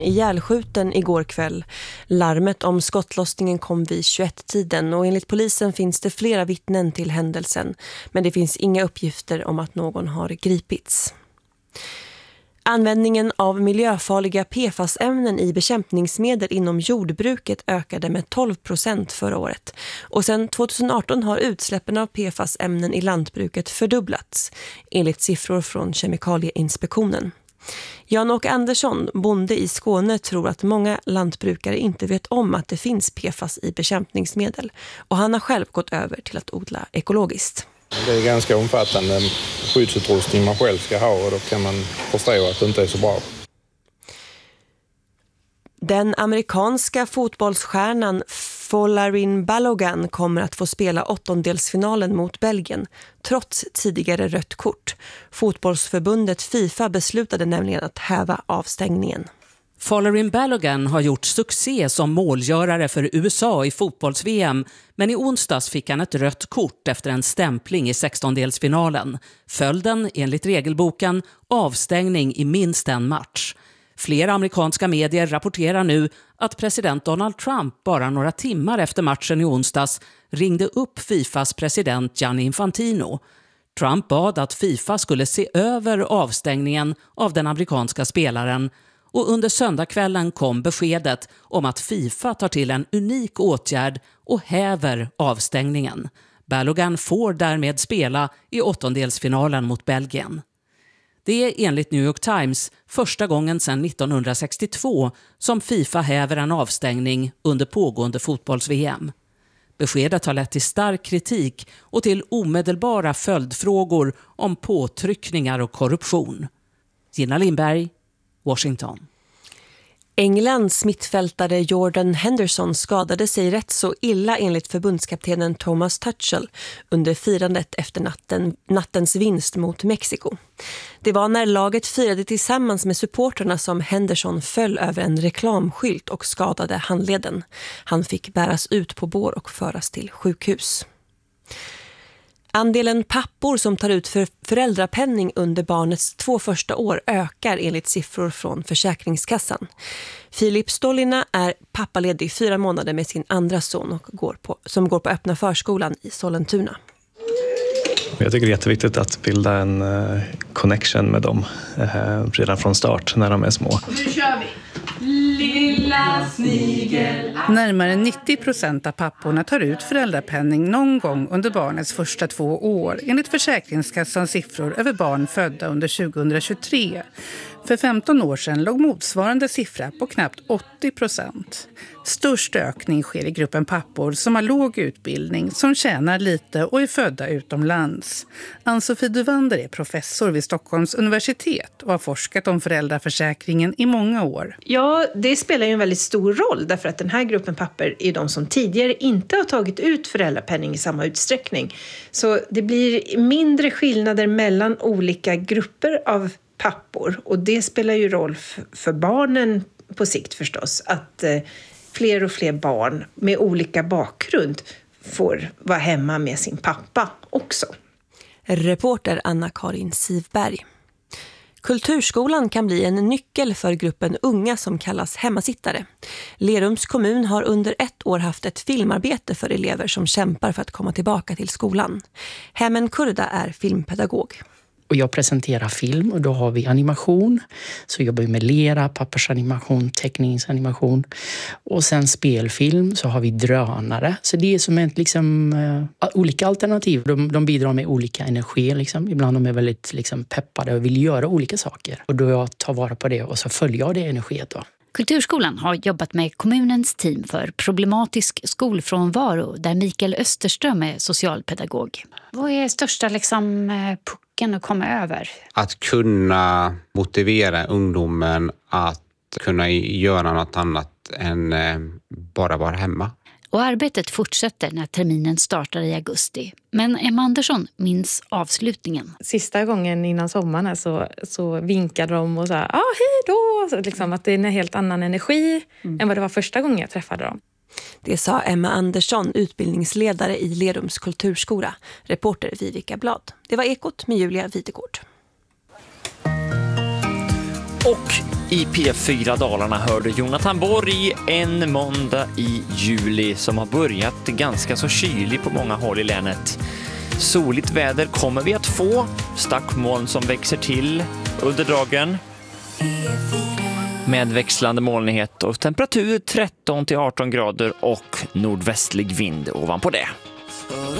ihjälskjuten igår kväll. Larmet om skottlossningen kom vid 21-tiden och enligt polisen finns det flera vittnen till händelsen. Men det finns inga uppgifter om att någon har gripits. Användningen av miljöfarliga PFAS-ämnen i bekämpningsmedel inom jordbruket ökade med 12% förra året. Och sedan 2018 har utsläppen av PFAS-ämnen i lantbruket fördubblats, enligt siffror från Kemikalieinspektionen. Jan-Åke Andersson, bonde i Skåne, tror att många lantbrukare inte vet om att det finns PFAS i bekämpningsmedel. Och han har själv gått över till att odla ekologiskt. Det är ganska omfattande skyddsutrustning man själv ska ha och då kan man förstå att det inte är så bra. Den amerikanska fotbollsstjärnan Folarin Balogun kommer att få spela åttondelsfinalen mot Belgien trots tidigare rött kort. Fotbollsförbundet FIFA beslutade nämligen att häva avstängningen. Folarin Balogun har gjort succé som målgörare för USA i fotbolls-VM, men i onsdags fick han ett rött kort efter en stämpling i 16-delsfinalen. Följden, enligt regelboken, avstängning i minst en match. Flera amerikanska medier rapporterar nu att president Donald Trump bara några timmar efter matchen i onsdags ringde upp FIFAs president Gianni Infantino. Trump bad att FIFA skulle se över avstängningen av den amerikanska spelaren. Och under söndagskvällen kom beskedet om att FIFA tar till en unik åtgärd och häver avstängningen. Balogun får därmed spela i åttondelsfinalen mot Belgien. Det är enligt New York Times första gången sedan 1962 som FIFA häver en avstängning under pågående fotbolls-VM. Beskedet har lett till stark kritik och till omedelbara följdfrågor om påtryckningar och korruption. Gina Lindberg, Washington. Englands mittfältare Jordan Henderson skadade sig rätt så illa enligt förbundskaptenen Thomas Tuchel under firandet efter nattens vinst mot Mexiko. Det var när laget firade tillsammans med supporterna som Henderson föll över en reklamskylt och skadade handleden. Han fick bäras ut på bår och föras till sjukhus. Andelen pappor som tar ut föräldrapenning under barnets 2 första år ökar enligt siffror från Försäkringskassan. Filip Stollina är pappaledig i 4 månader med sin andra son som går på öppna förskolan i Sollentuna. Jag tycker det är jätteviktigt att bilda en connection med dem redan från start när de är små. Nu kör vi! Lilla snigel. Närmare 90% av papporna tar ut föräldrapenning någon gång under barnets första 2 år enligt Försäkringskassans siffror över barn födda under 2023. För 15 år sedan låg motsvarande siffra på knappt 80%. Störst ökning sker i gruppen pappor som har låg utbildning, som tjänar lite och är födda utomlands. Ann-Sofie Duvander är professor vid Stockholms universitet och har forskat om föräldraförsäkringen i många år. Ja, det spelar ju en väldigt stor roll därför att den här gruppen pappor är de som tidigare inte har tagit ut föräldrapenning i samma utsträckning. Så det blir mindre skillnader mellan olika grupper av pappor och det spelar ju roll för barnen på sikt förstås att fler och fler barn med olika bakgrund får vara hemma med sin pappa också. Reporter Anna-Karin Sivberg. Kulturskolan kan bli en nyckel för gruppen unga som kallas hemmasittare. Lerums kommun har under 1 år haft ett filmarbete för elever som kämpar för att komma tillbaka till skolan. Hemmen Kurda är filmpedagog. Och jag presenterar film och då har vi animation. Så jobbar vi med lera, pappersanimation, teckningsanimation. Och sen spelfilm så har vi drönare. Så det är som ett olika alternativ. De bidrar med olika energi. Ibland de är väldigt peppade och vill göra olika saker. Och då jag tar vara på det och så följer jag det energiet då. Kulturskolan har jobbat med kommunens team för problematisk skolfrånvaro där Mikael Österström är socialpedagog. Vad är största pucken att komma över? Att kunna motivera ungdomen att kunna göra något annat än bara vara hemma. Och arbetet fortsätter när terminen startar i augusti. Men Emma Andersson minns avslutningen. Sista gången innan sommaren så vinkade de och sa hej då. Så att det är en helt annan energi än vad det var första gången jag träffade dem. Det sa Emma Andersson, utbildningsledare i Lerums kulturskola. Reporter Vivica Blad. Det var Ekot med Julia Videgård. Och i P4 Dalarna hörde Jonathan Borg en måndag i juli som har börjat ganska så kylig på många håll i länet. Soligt väder kommer vi att få, stackmoln som växer till under dagen. Med växlande molnighet och temperatur 13 till 18 grader och nordvästlig vind ovanpå det.